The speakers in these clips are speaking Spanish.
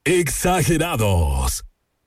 Exagerados.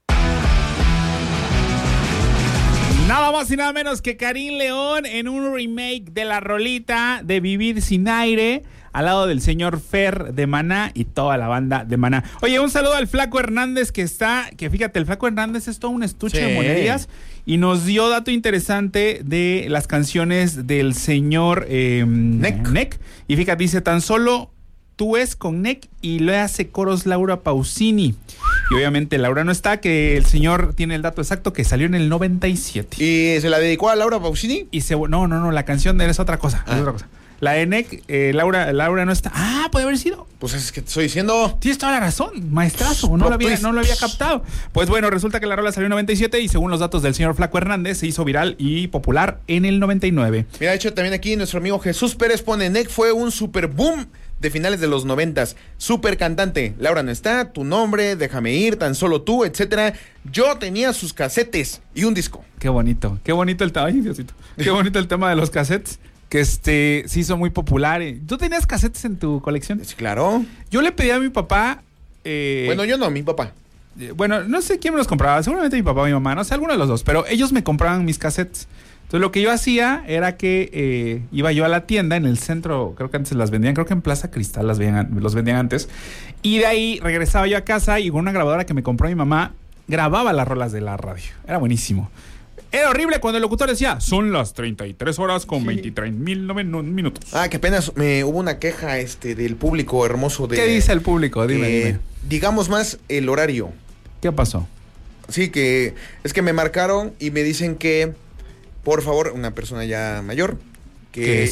Nada más y nada menos que Karim León en un remake de la rolita de Vivir Sin Aire, al lado del señor Fer de Maná y toda la banda de Maná. Oye, un saludo al Flaco Hernández que fíjate, el Flaco Hernández es todo un estuche de monerías y nos dio dato interesante de las canciones del señor Nek. Y fíjate, dice, tan solo tú es con Nek y le hace coros Laura Pausini. Y obviamente Laura no está, que el señor tiene el dato exacto que salió en el 97. ¿Y se la dedicó a Laura Pausini? Y no, la canción es otra cosa. Es otra cosa. La de Nek, Laura no está. Ah, puede haber sido. Pues es que te estoy diciendo. Tienes toda la razón, maestrazo. No lo había captado. Pues bueno, resulta que la rola salió en 97 y según los datos del señor Flaco Hernández se hizo viral y popular en el 99. Mira, de hecho también aquí nuestro amigo Jesús Pérez pone: Nek fue un super boom de finales de los 90s. Super cantante. Laura no está, Tu Nombre, Déjame Ir, Tan Solo Tú, etcétera. Yo tenía sus casetes y un disco. Qué bonito el tema. Ay, Diosito. Qué bonito el tema de los cassettes. Que se hizo muy popular. ¿Tú tenías cassettes en tu colección? Sí, claro. Yo le pedí a mi papá. Bueno, yo no, mi papá. Bueno, no sé quién me los compraba. Seguramente mi papá o mi mamá, no sé, alguno de los dos. Pero ellos me compraban mis cassettes. Entonces lo que yo hacía era que iba yo a la tienda en el centro, creo que antes las vendían, creo que en Plaza Cristal los vendían antes, y de ahí regresaba yo a casa y con una grabadora que me compró mi mamá, grababa las rolas de la radio. Era buenísimo. Era horrible cuando el locutor decía, son las 33 horas con 23.000 minutos. Ah, que apenas hubo una queja del público hermoso. ¿Qué dice el público? Dime. Digamos más el horario. ¿Qué pasó? Sí, que es que me marcaron y me dicen que, por favor, una persona ya mayor, que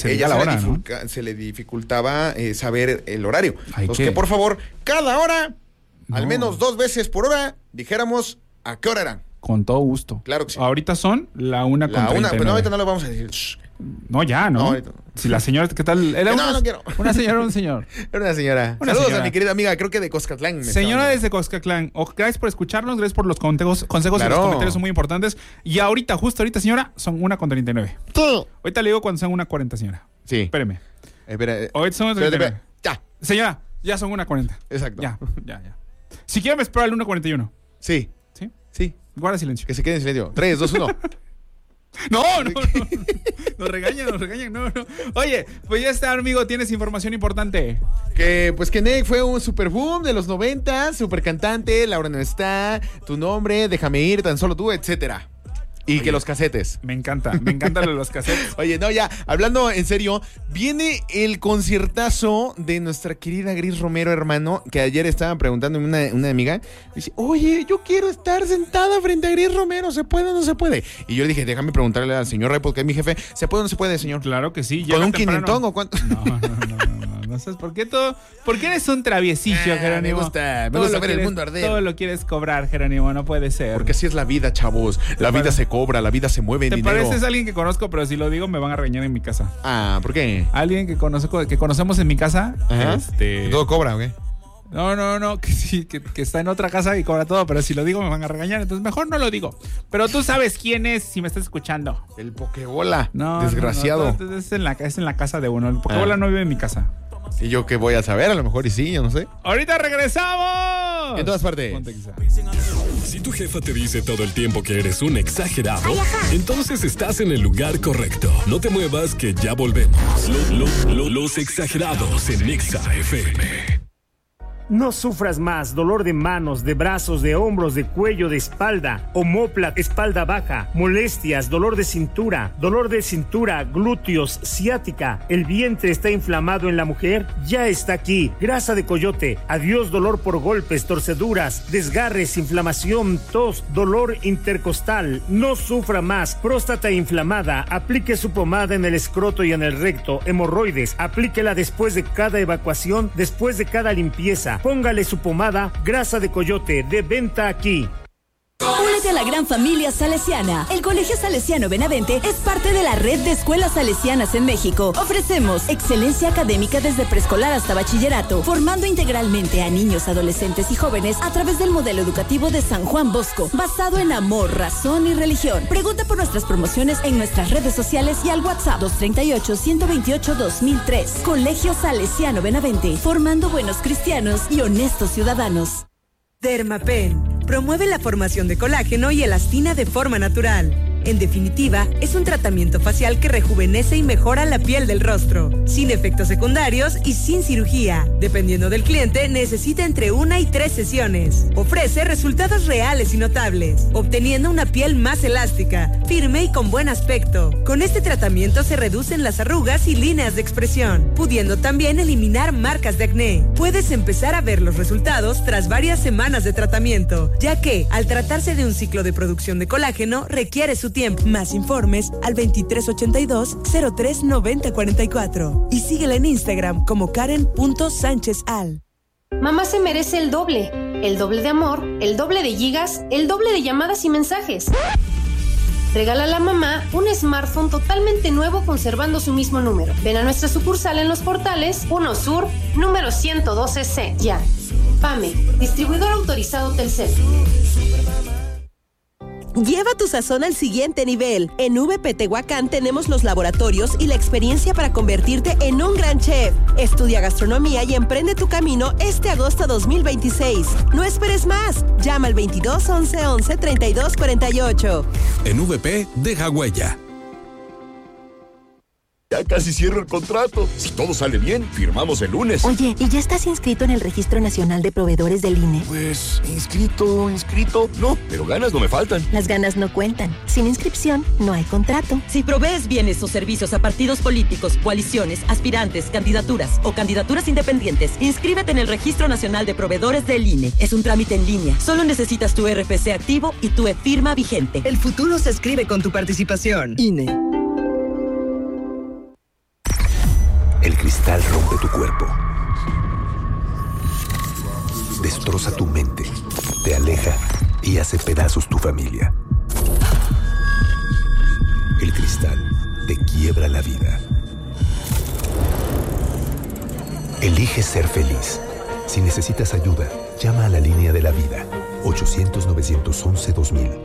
se le dificultaba saber el horario. Entonces, que por favor, cada hora, al menos 2 veces por hora, dijéramos a qué hora eran. Con todo gusto. Claro que sí. Ahorita son la 1:39. Pero ahorita no lo vamos a decir. No, ya, ¿no? Si la señora, ¿qué tal? Era no quiero. ¿Una señora o un señor? Era una señora. Saludos a mi querida amiga, creo que de Coscatlán. Señora desde Coscatlán. Gracias por escucharnos, gracias por los consejos claro. Y los comentarios son muy importantes. Y justo ahorita, señora, son 1:39. ¿Qué? Ahorita le digo cuando sean 1:40, señora. Sí. Espéreme. Ahorita son 1:39. Ya. Señora, ya son 1:40. Exacto. Ya. Si quiere me espero al 1:41. Sí. ¿Sí? Sí. Guarda silencio. Que se quede en silencio. 3, 2, 1. No. Nos regañan, no. Oye, pues ya está, amigo, tienes información importante. Que Nek fue un super boom de los 90, super cantante, Laura no está, Tu Nombre, Déjame Ir, Tan Solo Tú, etcétera. Y oye, que los casetes. Me encanta lo de los casetes. Oye, no, ya, hablando en serio, viene el conciertazo de nuestra querida Gris Romero, hermano, que ayer estaba preguntándome una amiga, dice, oye, yo quiero estar sentada frente a Gris Romero, ¿se puede o no se puede? Y yo le dije, déjame preguntarle al señor Ray, porque es mi jefe, ¿se puede o no se puede, señor? Claro que sí. ¿Con un quinentón o cuánto? No sabes por qué ¿por qué eres un traviesillo, Jerónimo? Me gusta ver el mundo arder. Todo lo quieres cobrar, Jerónimo, no puede ser. Porque así es la vida, chavos. La vida se cobra, la vida se mueve en dinero. Te pareces a alguien que conozco, pero si lo digo me van a regañar en mi casa. Ah, ¿por qué? Alguien que conocemos en mi casa. ¿Todo cobra o qué? No, que está en otra casa y cobra todo, pero si lo digo me van a regañar, entonces mejor no lo digo. Pero tú sabes quién es si me estás escuchando. El Pokebola, no, desgraciado. No, es en la casa de uno. El Pokebola no vive en mi casa. ¿Y yo qué voy a saber? A lo mejor y sí, yo no sé. ¡Ahorita regresamos! En todas partes. Si tu jefa te dice todo el tiempo que eres un exagerado, entonces estás en el lugar correcto. No te muevas, que ya volvemos. Los exagerados en Nexa FM. No sufras más dolor de manos, de brazos, de hombros, de cuello, de espalda, omóplata, espalda baja, molestias, dolor de cintura, glúteos, ciática, el vientre está inflamado en la mujer, ya está aquí. Grasa de coyote, adiós dolor por golpes, torceduras, desgarres, inflamación, tos, dolor intercostal. No sufra más. Próstata inflamada, aplique su pomada en el escroto y en el recto. Hemorroides, aplíquela después de cada evacuación, después de cada limpieza. Póngale su pomada Grasa de Coyote, de venta aquí. Únete a la gran familia salesiana. El Colegio Salesiano Benavente es parte de la red de escuelas salesianas en México. Ofrecemos excelencia académica desde preescolar hasta bachillerato, formando integralmente a niños, adolescentes y jóvenes a través del modelo educativo de San Juan Bosco, basado en amor, razón y religión. Pregunta por nuestras promociones en nuestras redes sociales y al WhatsApp 238-128-2003. Colegio Salesiano Benavente, formando buenos cristianos y honestos ciudadanos. Dermapen promueve la formación de colágeno y elastina de forma natural. En definitiva, es un tratamiento facial que rejuvenece y mejora la piel del rostro, sin efectos secundarios y sin cirugía. Dependiendo del cliente, necesita entre 1 y 3 sesiones. Ofrece resultados reales y notables, obteniendo una piel más elástica, firme y con buen aspecto. Con este tratamiento se reducen las arrugas y líneas de expresión, pudiendo también eliminar marcas de acné. Puedes empezar a ver los resultados tras varias semanas de tratamiento, ya que, al tratarse de un ciclo de producción de colágeno, requiere su tiempo. Más informes al 2382-039044 y síguela en Instagram como Karen.SánchezAl. Mamá se merece el doble de amor, el doble de gigas, el doble de llamadas y mensajes. Regálale a mamá un smartphone totalmente nuevo conservando su mismo número. Ven a nuestra sucursal en Los Portales, 1 Sur, número 112C. Ya. PAME, distribuidor autorizado Telcel. Lleva tu sazón al siguiente nivel. En VP Tehuacán tenemos los laboratorios y la experiencia para convertirte en un gran chef. Estudia gastronomía y emprende tu camino este agosto 2026. No esperes más. Llama al 22 11 11 32 48. En VP, deja huella. Ya casi cierro el contrato. Si todo sale bien, firmamos el lunes. Oye, ¿y ya estás inscrito en el Registro Nacional de Proveedores del INE? Pues, inscrito, no, pero ganas no me faltan. Las ganas no cuentan. Sin inscripción, no hay contrato. Si provees bienes o servicios a partidos políticos, coaliciones, aspirantes, candidaturas o candidaturas independientes, inscríbete en el Registro Nacional de Proveedores del INE. Es un trámite en línea. Solo necesitas tu RFC activo y tu e-firma vigente. El futuro se escribe con tu participación. INE. El cristal rompe tu cuerpo, destroza tu mente, te aleja y hace pedazos tu familia. El cristal te quiebra la vida. Elige ser feliz. Si necesitas ayuda, llama a la línea de la vida, 800-911-2000.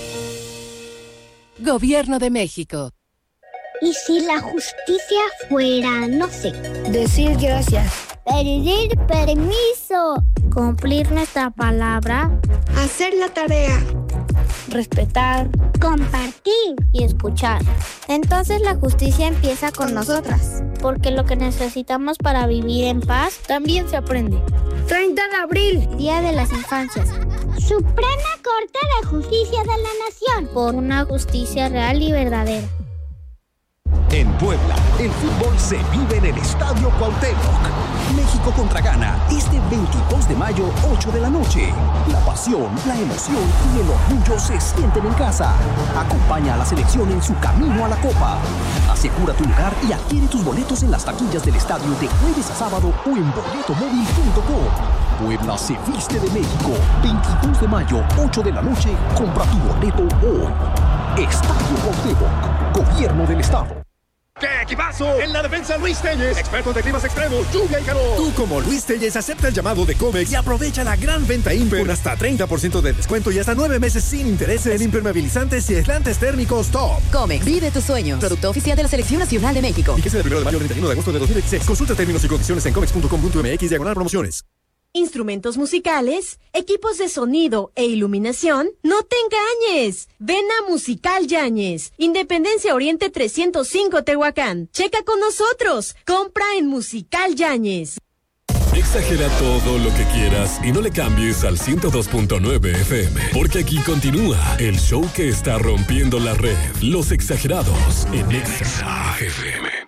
Gobierno de México. ¿Y si la justicia fuera, no sé, decir gracias, pedir permiso, cumplir nuestra palabra, hacer la tarea, respetar, compartir y escuchar? Entonces la justicia empieza con nosotras, porque lo que necesitamos para vivir en paz también se aprende. 30 de abril, Día de las Infancias. Suprema Corte de Justicia de la Nación, por una justicia real y verdadera. En Puebla, el fútbol se vive en el Estadio Cuauhtémoc. México contra Ghana, este 22 de mayo, 8 de la noche. La pasión, la emoción y el orgullo se sienten en casa. Acompaña a la selección en su camino a la Copa. Asegura tu lugar y adquiere tus boletos en las taquillas del estadio de jueves a sábado o en boletomóvil.com. Puebla se viste de México. 22 de mayo, 8 de la noche. Compra tu boleto hoy. Estadio Cuauhtémoc, Gobierno del Estado. ¡Qué equipazo! En la defensa, Luis Telles, experto de climas extremos, lluvia y calor. Tú, como Luis Telles, acepta el llamado de Comex y aprovecha la gran venta Imper con hasta 30% de descuento y hasta 9 meses sin intereses en impermeabilizantes y aislantes térmicos top. Comex, vive tus sueños. Producto oficial de la Selección Nacional de México. Fíjese del 1 de mayo al 31 de agosto de 2016. Consulta términos y condiciones en comex.com.mx/promociones. Instrumentos musicales, equipos de sonido e iluminación, no te engañes. Ven a Musical Yáñez, Independencia Oriente 305 Tehuacán. Checa con nosotros. Compra en Musical Yáñez. Exagera todo lo que quieras y no le cambies al 102.9 FM, porque aquí continúa el show que está rompiendo la red. Los Exagerados en Exa FM.